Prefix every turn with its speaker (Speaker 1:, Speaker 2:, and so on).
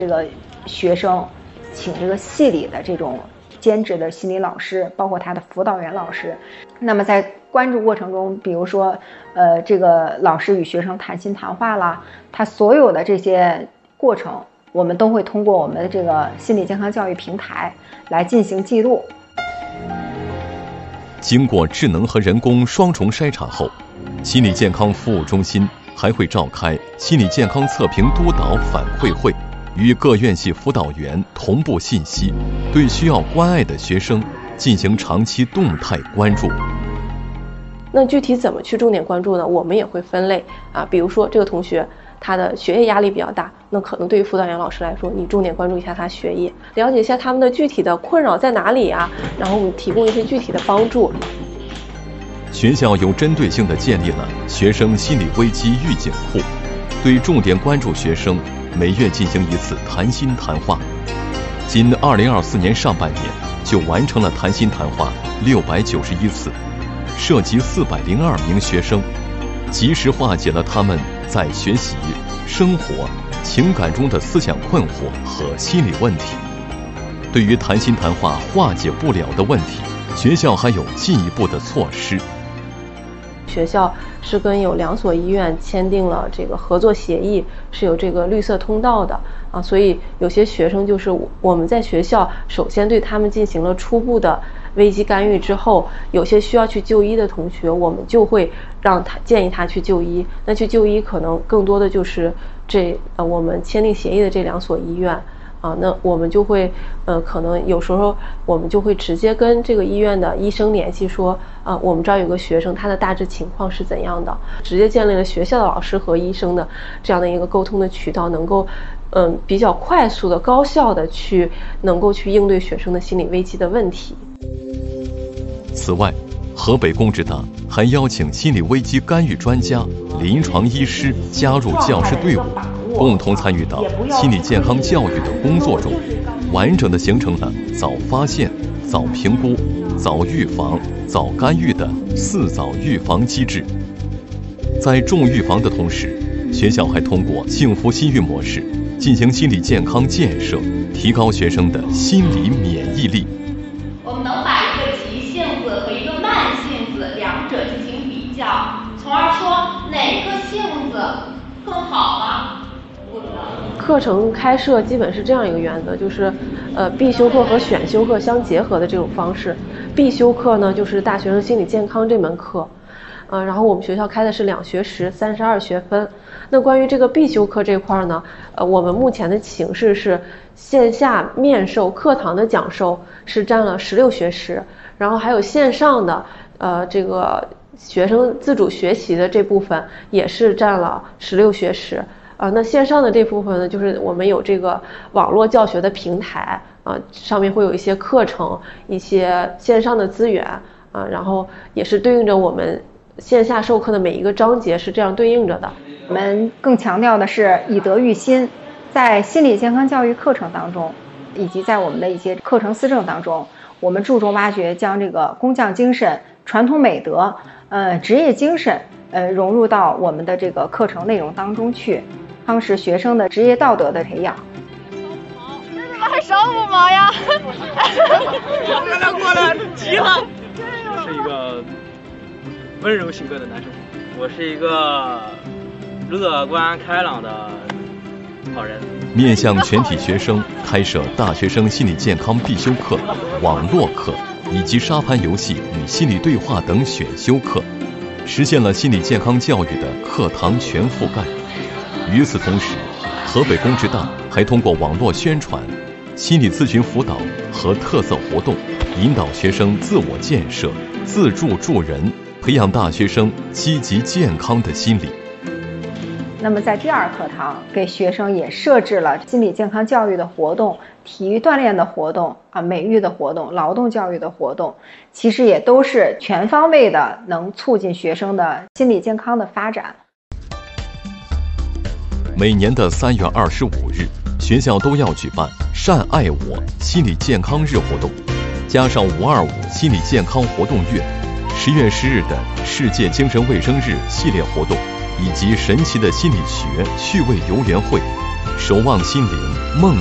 Speaker 1: 这个学生请这个系里的这种兼职的心理老师，包括他的辅导员老师。那么在关注过程中，比如说这个老师与学生谈心谈话啦，他所有的这些过程，我们都会通过我们的这个心理健康教育平台来进行记录。
Speaker 2: 经过智能和人工双重筛查后，心理健康服务中心还会召开心理健康测评督导反馈会，与各院系辅导员同步信息，对需要关爱的学生进行长期动态关注。
Speaker 3: 那具体怎么去重点关注呢？我们也会分类啊，比如说这个同学他的学业压力比较大，那可能对于辅导员老师来说，你重点关注一下他学业，了解一下他们的具体的困扰在哪里啊，然后我们提供一些具体的帮助。
Speaker 2: 学校有针对性地建立了学生心理危机预警库，对重点关注学生每月进行一次谈心谈话。仅2024年上半年就完成了谈心谈话691次，涉及402名学生，及时化解了他们在学习、生活、情感中的思想困惑和心理问题。对于谈心谈话化解不了的问题，学校还有进一步的措施。
Speaker 3: 学校是跟有2所医院签订了这个合作协议，是有这个绿色通道的啊，所以有些学生就是我们在学校首先对他们进行了初步的危机干预之后，有些需要去就医的同学，我们就会建议他去就医。那去就医可能更多的就是我们签订协议的这2所医院。啊，那我们就会，可能有时候我们就会直接跟这个医院的医生联系说，我们这儿有个学生，他的大致情况是怎样的，直接建立了学校的老师和医生的这样的一个沟通的渠道，能够，比较快速的、高效的能够去应对学生的心理危机的问题。
Speaker 2: 此外，河北工职大还邀请心理危机干预专家、临床医师加入教师队伍，共同参与到心理健康教育的工作中，完整的形成了早发现、早评估、早预防、早干预的4早预防机制。在重预防的同时，学校还通过幸福心育模式进行心理健康建设，提高学生的心理免疫力。
Speaker 4: 我们能把一个急性子和一个慢性子两者进行比较，从而说哪个性子更好吗？
Speaker 3: 课程开设基本是这样一个原则，就是必修课和选修课相结合的这种方式。必修课呢就是大学生心理健康这门课，然后我们学校开的是2学时32学分。那关于这个必修课这块呢，我们目前的形式是线下面授课堂的讲授是占了16学时，然后还有线上的这个学生自主学习的这部分也是占了16学时。那线上的这部分呢，就是我们有这个网络教学的平台上面会有一些课程、一些线上的资源然后也是对应着我们线下授课的每一个章节是这样对应着的。
Speaker 1: 我们更强调的是以德育心，在心理健康教育课程当中，以及在我们的一些课程思政当中，我们注重挖掘将这个工匠精神、传统美德、职业精神融入到我们的这个课程内容当中去。夯实学生的职业道德的培养。
Speaker 5: 这怎么还少5毛呀？
Speaker 6: 我俩过来急了。我是一个温柔性格的男生，我是一个乐观开朗的好人。
Speaker 2: 面向全体学生开设大学生心理健康必修课、网络课以及沙盘游戏与心理对话等选修课，实现了心理健康教育的课堂全覆盖。与此同时，河北工职大还通过网络宣传、心理咨询辅导和特色活动，引导学生自我建设、自助助人，培养大学生积极健康的心理。
Speaker 1: 那么在第2课堂，给学生也设置了心理健康教育的活动、体育锻炼的活动美育的活动、劳动教育的活动，其实也都是全方位的能促进学生的心理健康的发展。
Speaker 2: 每年的3月25日，学校都要举办善爱我心理健康日活动，加上525心理健康活动月、10月10日的世界精神卫生日系列活动，以及神奇的心理学趣味游园会， 守望心灵，梦